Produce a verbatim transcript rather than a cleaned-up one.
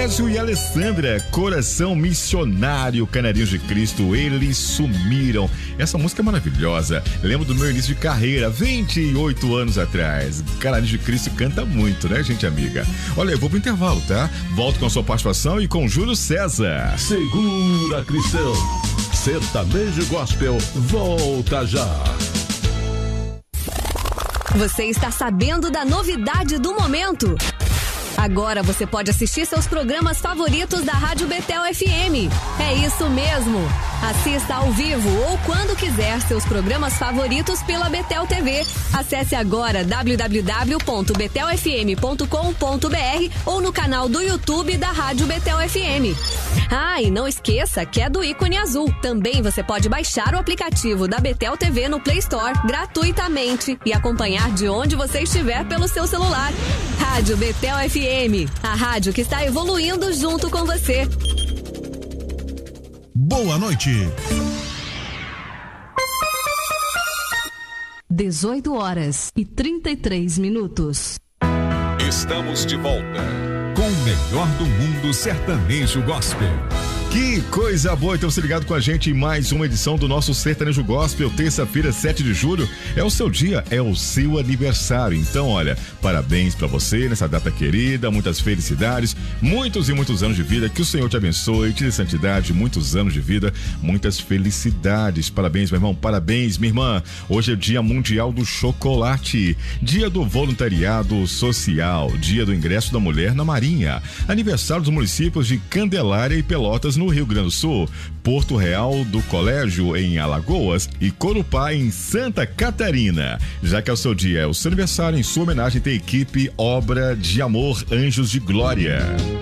Clésio e Alessandra, Coração Missionário, Canarinhos de Cristo, Eles Sumiram. Essa música é maravilhosa. Lembro do meu início de carreira, vinte e oito anos atrás. Canarinhos de Cristo canta muito, né, gente amiga? Olha, eu vou pro intervalo, tá? Volto com a sua participação e com Júlio César. Segura, Cristão. Sertanejo Gospel volta já. Você está sabendo da novidade do momento? Agora você pode assistir seus programas favoritos da Rádio Betel F M. É isso mesmo! Assista ao vivo ou quando quiser seus programas favoritos pela Betel T V. Acesse agora w w w ponto betel f m ponto com ponto b r ou no canal do YouTube da Rádio Betel F M. Ah, e não esqueça que é do ícone azul. Também você pode baixar o aplicativo da Betel T V no Play Store gratuitamente e acompanhar de onde você estiver pelo seu celular. Rádio Betel F M, a rádio que está evoluindo junto com você. Boa noite. dezoito horas e trinta e três minutos. Estamos de volta com o melhor do mundo sertanejo gospel. Que coisa boa, então se ligado com a gente em mais uma edição do nosso Sertanejo Gospel, terça-feira, sete de julho, é o seu dia, é o seu aniversário, então olha, parabéns pra você nessa data querida, muitas felicidades, muitos e muitos anos de vida, que o Senhor te abençoe, te dê santidade, muitos anos de vida, muitas felicidades, parabéns meu irmão, parabéns minha irmã, hoje é o Dia Mundial do Chocolate, Dia do Voluntariado Social, Dia do Ingresso da Mulher na Marinha, aniversário dos municípios de Candelária e Pelotas no Rio Grande do Sul, Porto Real do Colégio em Alagoas e Corupá em Santa Catarina. Já que é o seu dia, é o seu aniversário, em sua homenagem tem a equipe Obra de Amor Anjos de Glória.